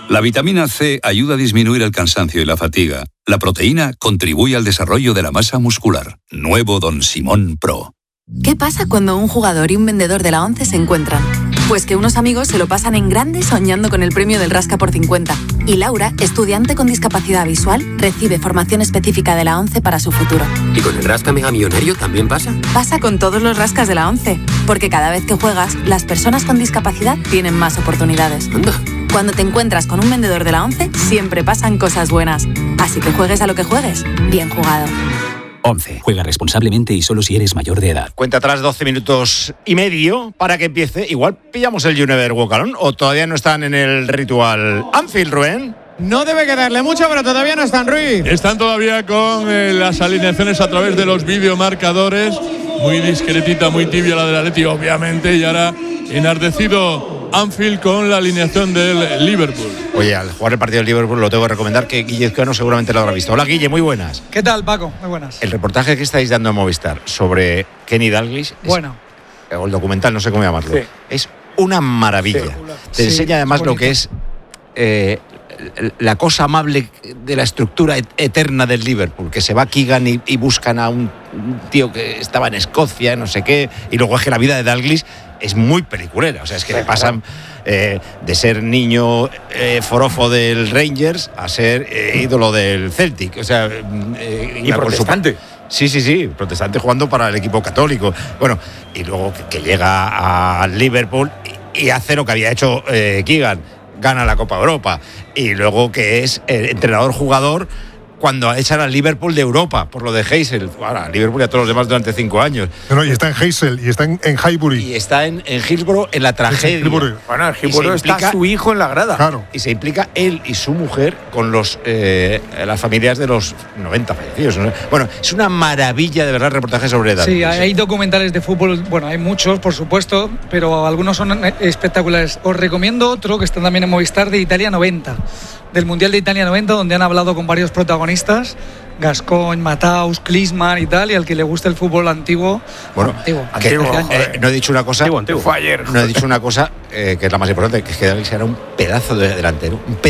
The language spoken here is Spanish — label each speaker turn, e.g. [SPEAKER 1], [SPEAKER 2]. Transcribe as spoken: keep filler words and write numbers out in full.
[SPEAKER 1] La vitamina C ayuda a disminuir el cansancio y la fatiga. La proteína contribuye al desarrollo de la masa muscular. Nuevo Don Simón Pro.
[SPEAKER 2] ¿Qué pasa cuando un jugador y un vendedor de la ONCE se encuentran? Pues que unos amigos se lo pasan en grande soñando con el premio del Rasca por cincuenta. Y Laura, estudiante con discapacidad visual, recibe formación específica de la ONCE para su futuro.
[SPEAKER 3] ¿Y con el Rasca Mega Millonario también pasa?
[SPEAKER 2] Pasa con todos los rascas de la ONCE, porque cada vez que juegas, las personas con discapacidad tienen más oportunidades.
[SPEAKER 3] Anda.
[SPEAKER 2] Cuando te encuentras con un vendedor de la ONCE, siempre pasan cosas buenas. Así que juegues a lo que juegues, bien jugado.
[SPEAKER 4] ONCE. Juega responsablemente y solo si eres mayor de edad.
[SPEAKER 5] Cuenta atrás doce minutos y medio para que empiece. Igual pillamos el You Never Walk Alone o todavía no están en el ritual Anfield, Rubén.
[SPEAKER 6] No debe quedarle mucho, pero todavía no están, Ruiz.
[SPEAKER 7] Están todavía con eh, las alineaciones a través de los videomarcadores. Muy discretita, muy tibia la del Atleti, obviamente. Y ahora enardecido Anfield con la alineación del Liverpool.
[SPEAKER 5] Oye, al jugar el partido del Liverpool lo tengo que recomendar, que Guille Ezquano seguramente lo habrá visto. Hola, Guille, muy buenas.
[SPEAKER 6] ¿Qué tal, Paco? Muy buenas.
[SPEAKER 5] El reportaje que estáis dando en Movistar sobre Kenny Dalglish,
[SPEAKER 6] bueno,
[SPEAKER 5] es, o el documental, no sé cómo llamarlo,
[SPEAKER 6] sí.
[SPEAKER 5] es una maravilla. Sí. Te
[SPEAKER 6] sí,
[SPEAKER 5] enseña además
[SPEAKER 6] es
[SPEAKER 5] lo que es eh, la cosa amable de la estructura eterna del Liverpool, que se va Keegan y, y buscan a un tío que estaba en Escocia, no sé qué, y luego es que la vida de Dalglish es muy peliculera, o sea, es que sí, le pasan eh, de ser niño eh, forofo del Rangers a ser eh, ídolo del Celtic, o sea, eh,
[SPEAKER 8] y protestante.
[SPEAKER 5] Su... Sí, sí, sí, protestante jugando para el equipo católico. Bueno, y luego que, que llega al Liverpool y, y hace lo que había hecho eh, Keegan, gana la Copa Europa, y luego que es el entrenador-jugador cuando echan al Liverpool de Europa por lo de Heysel. Ahora, Liverpool y a todos los demás durante cinco años.
[SPEAKER 9] No, y está en Heysel y está en, en Highbury.
[SPEAKER 5] Y está en, en Hillsborough en la tragedia.
[SPEAKER 9] En
[SPEAKER 8] bueno, en Hillsborough está implica, su hijo en la grada.
[SPEAKER 9] Claro.
[SPEAKER 5] Y se implica él y su mujer con los eh, las familias de los noventa fallecidos. ¿No? Bueno, es una maravilla de verdad el reportaje sobre edad.
[SPEAKER 6] Sí, hay documentales de fútbol, bueno, hay muchos, por supuesto, pero algunos son espectaculares. Os recomiendo otro que está también en Movistar, de Italia noventa. Del Mundial de Italia noventa, donde han hablado con varios protagonistas, Gascoigne, Mataus, Klinsmann y tal, y al que le guste el fútbol antiguo.
[SPEAKER 5] Bueno,
[SPEAKER 6] antiguo,
[SPEAKER 5] que, antiguo eh, no he dicho una cosa.
[SPEAKER 8] Antiguo, antiguo. Fue ayer.
[SPEAKER 5] No he dicho una cosa eh, que es la más importante, que es que Dalglish era un pedazo de delantero, un pedazo